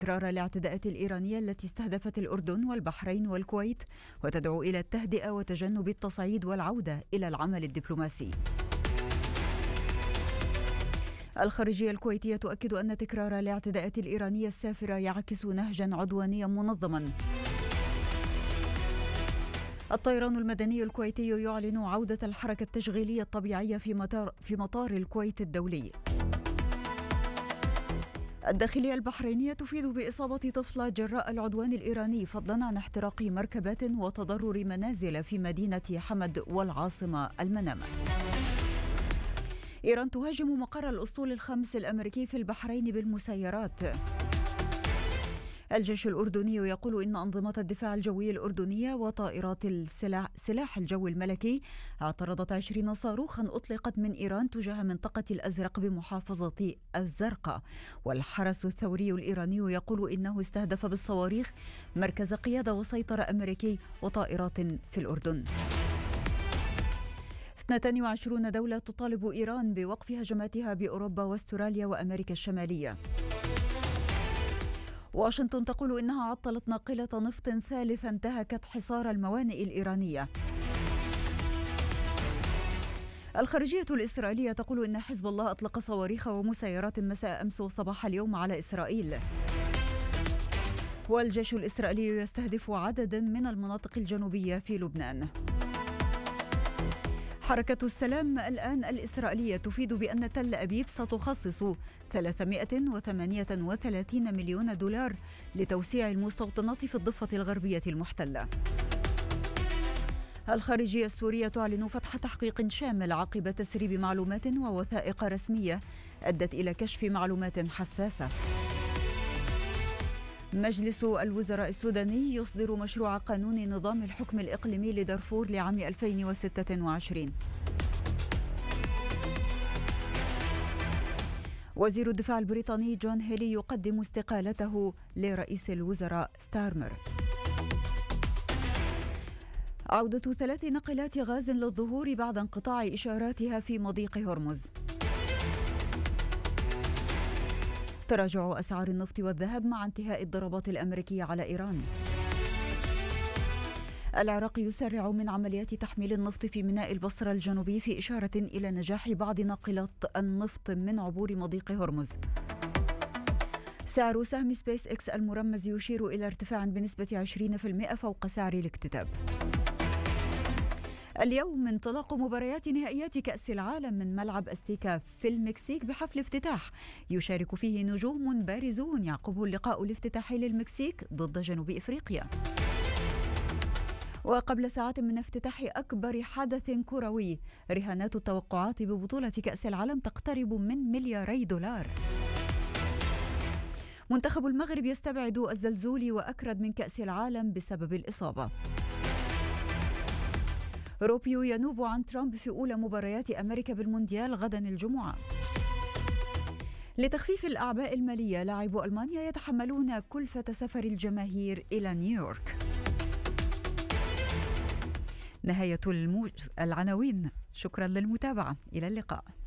تكرار الاعتداءات الإيرانية التي استهدفت الأردن والبحرين والكويت، وتدعو إلى التهدئة وتجنب التصعيد والعودة إلى العمل الدبلوماسي. الخارجية الكويتية تؤكد أن تكرار الاعتداءات الإيرانية السافرة يعكس نهجا عدوانيا منظما. الطيران المدني الكويتي يعلن عودة الحركة التشغيلية الطبيعية في مطار الكويت الدولي. الداخلية البحرينية تفيد بإصابة طفلة جراء العدوان الإيراني، فضلا عن احتراق مركبات وتضرر منازل في مدينة حمد والعاصمة المنامة. إيران تهاجم مقر الأسطول الخامس الأمريكي في البحرين بالمسيرات. الجيش الأردني يقول إن أنظمة الدفاع الجوي الأردنية وطائرات سلاح الجو الملكي اعترضت 20 صاروخا أطلقت من إيران تجاه منطقة الأزرق بمحافظة الزرقاء. والحرس الثوري الإيراني يقول إنه استهدف بالصواريخ مركز قيادة وسيطرة أمريكي وطائرات في الأردن. 22 دولة تطالب إيران بوقف هجماتها بأوروبا واستراليا وأمريكا الشمالية. واشنطن تقول إنها عطلت ناقلة نفط ثالثة انتهكت حصار الموانئ الإيرانية. الخارجية الإسرائيلية تقول إن حزب الله أطلق صواريخ ومسيرات مساء أمس وصباح اليوم على إسرائيل. والجيش الإسرائيلي يستهدف عددا من المناطق الجنوبية في لبنان. حركة السلام الآن الإسرائيلية تفيد بأن تل أبيب ستخصص 338 مليون دولار لتوسيع المستوطنات في الضفة الغربية المحتلة. الخارجية السورية تعلن فتح تحقيق شامل عقب تسريب معلومات ووثائق رسمية أدت إلى كشف معلومات حساسة. مجلس الوزراء السوداني يصدر مشروع قانون نظام الحكم الإقليمي لدارفور لعام 2026. وزير الدفاع البريطاني جون هيلي يقدم استقالته لرئيس الوزراء ستارمر. عودة 3 ناقلات غاز للظهور بعد انقطاع إشاراتها في مضيق هرمز. تراجع أسعار النفط والذهب مع انتهاء الضربات الأمريكية على إيران. العراق يسرع من عمليات تحميل النفط في ميناء البصرة الجنوبي في إشارة إلى نجاح بعض ناقلات النفط من عبور مضيق هرمز. سعر سهم سبيس إكس المرمز يشير إلى ارتفاع بنسبة 20% فوق سعر الاكتتاب. اليوم انطلاق مباريات نهائيات كأس العالم من ملعب أستيكا في المكسيك بحفل افتتاح يشارك فيه نجوم بارزون يعقبه اللقاء الافتتاحي للمكسيك ضد جنوب إفريقيا. وقبل ساعات من افتتاح أكبر حدث كروي، رهانات التوقعات ببطولة كأس العالم تقترب من $2 مليار. منتخب المغرب يستبعد الزلزولي وأكرد من كأس العالم بسبب الإصابة. روبيو ينوب عن ترامب في أولى مباريات أمريكا بالمونديال غدا الجمعة. لتخفيف الأعباء المالية، لاعبو ألمانيا يتحملون كلفة سفر الجماهير إلى نيويورك. نهاية العناوين. شكرا للمتابعة، إلى اللقاء.